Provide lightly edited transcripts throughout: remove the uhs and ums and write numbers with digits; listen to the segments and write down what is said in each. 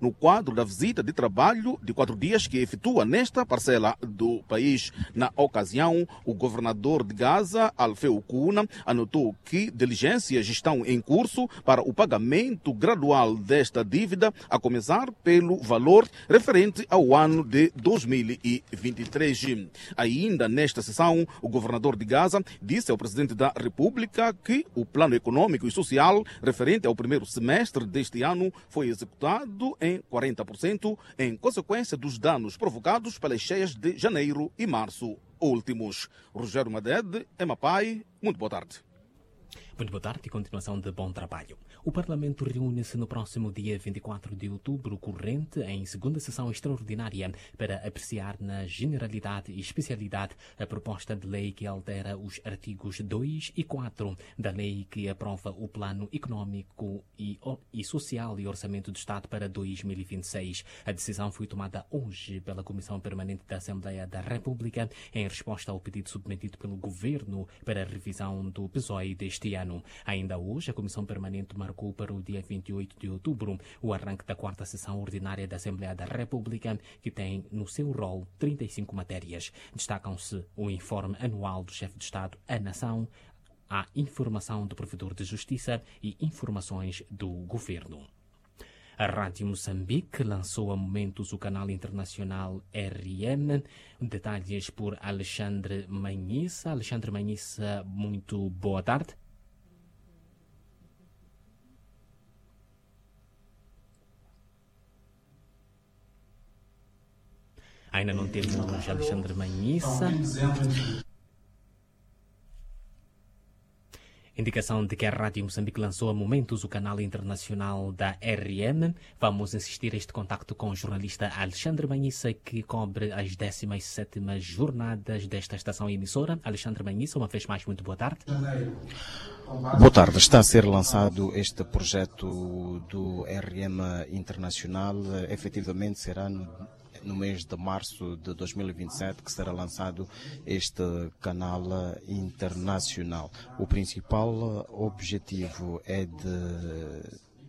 no quadro da visita de trabalho de 4 dias que efetua nesta parcela do país. Na ocasião, o governador de Gaza, Alfeu Kuna, anotou que diligências estão em curso para o pagamento gradual desta dívida, a começar pelo valor referente ao ano de 2023. Ainda nesta sessão, o governador de Gaza disse ao presidente da República que o plano econômico e social referente ao primeiro semestre deste ano foi executado em 40% em consequência dos danos provocados pelas cheias de janeiro e março últimos. Rogério Madede, Emapai, muito boa tarde. Muito boa tarde e continuação de bom trabalho. O Parlamento reúne-se no próximo dia 24 de outubro corrente em segunda sessão extraordinária para apreciar na generalidade e especialidade a proposta de lei que altera os artigos 2 e 4 da lei que aprova o Plano Econômico e Social e Orçamento do Estado para 2026. A decisão foi tomada hoje pela Comissão Permanente da Assembleia da República em resposta ao pedido submetido pelo Governo para a revisão do PSOE deste ano. Ainda hoje, a Comissão Permanente marcou para o dia 28 de outubro o arranque da 4ª sessão ordinária da Assembleia da República, que tem no seu rol 35 matérias. Destacam-se o informe anual do chefe de Estado à Nação, a informação do Provedor de Justiça e informações do Governo. A Rádio Moçambique lançou a momentos o canal internacional RM. Detalhes por Alexandre Manhissa. Alexandre Manhissa, muito boa tarde. Ainda não temos Alexandre Manhissa. Indicação de que a Rádio Moçambique lançou a momentos o canal internacional da RM. Vamos insistir este contacto com o jornalista Alexandre Manhissa, que cobre as 17ª jornadas desta estação emissora. Alexandre Manhissa, uma vez mais, muito boa tarde. Boa tarde. Está a ser lançado este projeto do RM Internacional. Efetivamente será no mês de março de 2027 que será lançado este canal internacional. O principal objetivo é de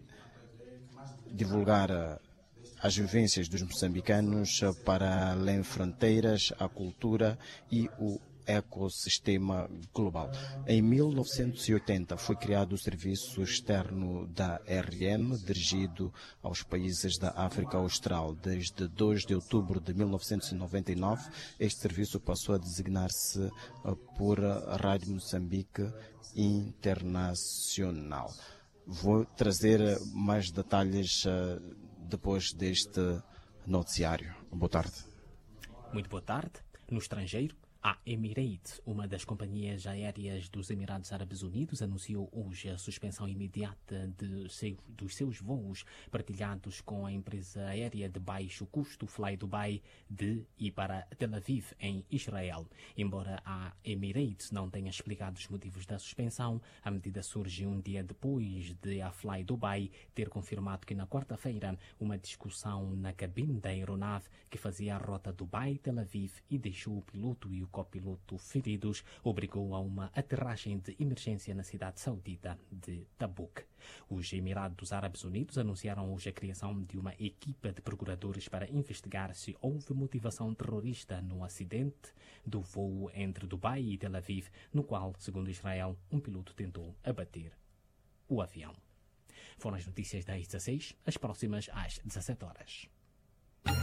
divulgar as vivências dos moçambicanos para além fronteiras, a cultura e o ecossistema global. Em 1980 foi criado o serviço externo da RM, dirigido aos países da África Austral. Desde 2 de outubro de 1999, este serviço passou a designar-se por Rádio Moçambique Internacional. Vou trazer mais detalhes depois deste noticiário. Boa tarde. Muito boa tarde. No estrangeiro, a Emirates, uma das companhias aéreas dos Emirados Árabes Unidos, anunciou hoje a suspensão imediata dos seus voos partilhados com a empresa aérea de baixo custo Fly Dubai de e para Tel Aviv, em Israel. Embora a Emirates não tenha explicado os motivos da suspensão, a medida surge um dia depois de a Fly Dubai ter confirmado que na quarta-feira uma discussão na cabine da aeronave que fazia a rota Dubai-Tel Aviv e deixou o piloto e o copiloto feridos obrigou a uma aterragem de emergência na cidade saudita de Tabuk. Os Emirados Árabes Unidos anunciaram hoje a criação de uma equipa de procuradores para investigar se houve motivação terrorista no acidente do voo entre Dubai e Tel Aviv, no qual, segundo Israel, um piloto tentou abater o avião. Foram as notícias das 16, as próximas às 17 horas.